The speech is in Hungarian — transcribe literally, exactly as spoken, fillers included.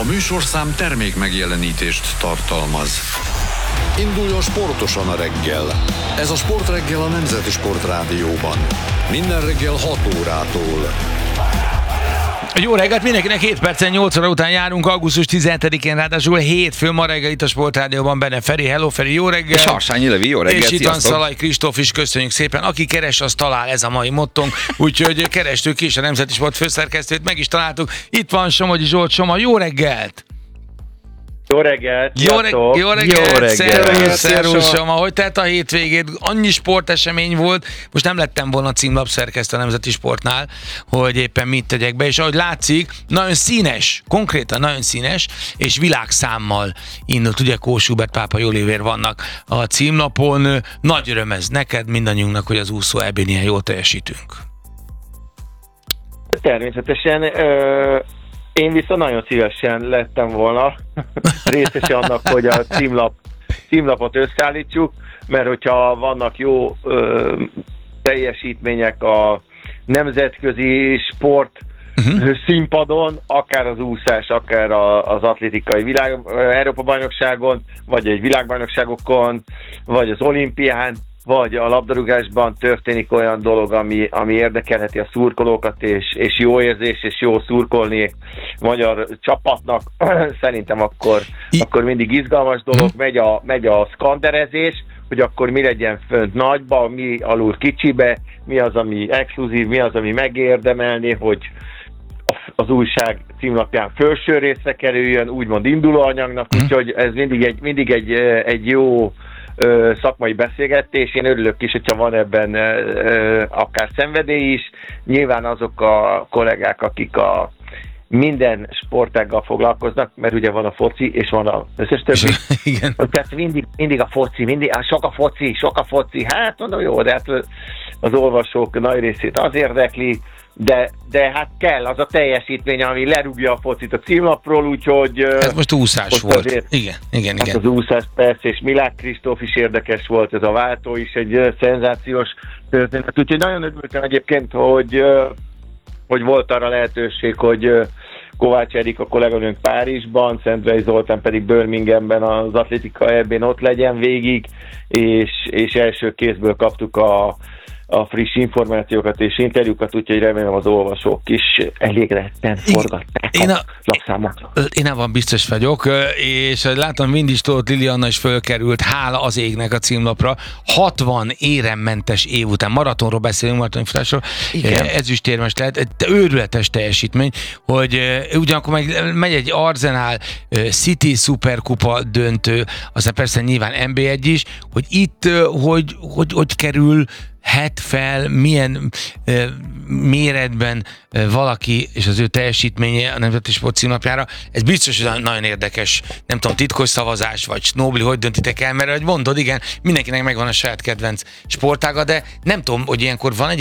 A műsorszám termék megjelenítést tartalmaz. Induljon sportosan a reggel. Ez a Sportreggel a Nemzeti Sportrádióban. Minden reggel hat órától. Jó reggelt mindenkinek, hét percen nyolc óra után járunk, augusztus tizenhetedikén, ráadásul hétfő, ma reggel itt a Sportrádióban benne Feri. Hello Feri, jó reggel! És Harsányi Levi, jó reggel, és itt van sziasztok. Szalai Kristóf is, köszönjük szépen. Aki keres, az talál, ez a mai mottónk, úgyhogy kerestük ki is a Nemzeti Sport főszerkesztőt, meg is találtuk. Itt van Somogyi Zsolt. Soma, jó reggelt! Jó reggelt! Jó, reg- jó reggelt! Jó reggelt. Szervusz, szervusz, Soma. Soma! Hogy telt a hétvégét? Annyi sportesemény volt, most nem lettem volna címlapszerkesztő a Nemzeti Sportnál, hogy éppen mit tegyek be, és ahogy látszik, nagyon színes, konkrétan nagyon színes, és világszámmal indult, ugye Kós Hubert, Pápa Jólévér vannak a címlapon. Nagy öröm ez neked, mindannyiunknak, hogy az úszó é bén ilyen jól teljesítünk. Természetesen ö, én viszont nagyon szívesen lettem volna részese annak, hogy a címlap, címlapot összeállítsuk, mert hogyha vannak jó ö, teljesítmények a nemzetközi sport uh-huh. színpadon, akár az úszás, akár a, az atlétikai világ, Európa-bajnokságon, vagy egy világbajnokságokon, vagy az olimpián, vagy a labdarúgásban történik olyan dolog, ami, ami érdekelheti a szurkolókat, és, és jó érzés, és jó szurkolni magyar csapatnak, szerintem akkor, I- akkor mindig izgalmas dolog, hmm. megy a, megy a szkanderezés, hogy akkor mi legyen fönt nagyba, mi alul kicsibe, mi az, ami exkluzív, mi az, ami megérdemelni, hogy az újság címlapján felső részre kerüljön, úgymond indulóanyagnak, hmm. úgyhogy ez mindig egy, mindig egy, egy jó Ö, szakmai beszélgetés. Én örülök is, hogyha van ebben ö, akár szenvedély is. Nyilván azok a kollégák, akik a minden sportággal foglalkoznak, mert ugye van a foci, és van az összes többi. Igen. Tehát mindig, mindig a foci, mindig, á, sok a foci, sok a foci. Hát mondom, jó, de hát az olvasók nagy részét az érdekli, de, de hát kell az a teljesítmény, ami lerúgja a focit a címlapról, úgyhogy... Ez most úszás most volt. Azért, igen, igen, hát igen. az úszás persze, és Milák Kristóf is érdekes volt, ez a váltó is egy uh, szenzációs történet. Úgyhogy nagyon örültem egyébként, hogy, uh, hogy volt arra lehetőség, hogy uh, Kovács Erika kolléganőnk Párizsban, Szendrei Zoltán pedig Birminghamben az atlétika é bén ott legyen végig, és, és első kézből kaptuk a a friss információkat és interjúkat, úgyhogy remélem az olvasók is elégedetten forgatták én a, a lapszámot. Én abban biztos vagyok, és látom, Vindis Tóth Lilianna is fölkerült, hála az égnek a címlapra, hatvan éremmentes év után, maratonról beszélünk, maratonfutásról, ezüstérmes lehet, egy őrületes teljesítmény, hogy ugyanakkor meg megy egy Arsenal City Superkupa döntő, aztán persze nyilván en bé egy is, hogy itt hogy, hogy, hogy kerül het fel, milyen e, méretben e, valaki és az ő teljesítménye a Nemzeti Sport címlapjára. Ez biztos, hogy nagyon érdekes, nem tudom, titkos szavazás, vagy Snobli, hogy döntitek el, mert ahogy mondod, igen, mindenkinek megvan a saját kedvenc sportága, de nem tudom, hogy ilyenkor van egy